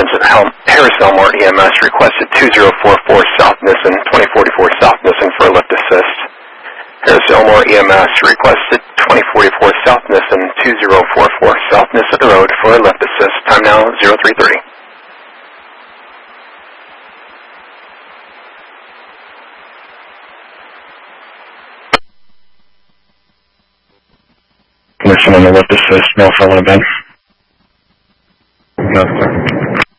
Harris Elmore EMS requested 2044 South Nissen, 2044 South Nissen for a lift assist. Harris Elmore EMS requested 2044 South Nissen, 2044 South Nissen Road for a lift assist. Time now 033. Listen on the lift assist, no fellow event. No, sir.